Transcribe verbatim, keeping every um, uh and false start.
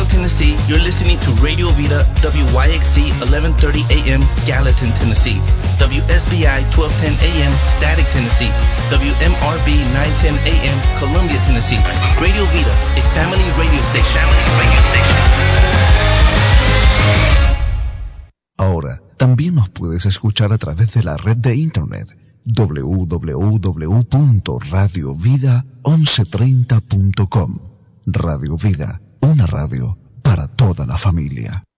Central Tennessee, you're listening to Radio Vida, W Y X C eleven thirty A M, Gallatin, Tennessee. W S B I twelve ten A M, Static, Tennessee. W M R B nine ten A M, Columbia, Tennessee. Radio Vida, a family radio station. Radio station. Ahora, también nos puedes escuchar a través de la red de internet doble u doble u doble u punto radio vida once treinta punto com. Radio Vida, una radio para toda la familia.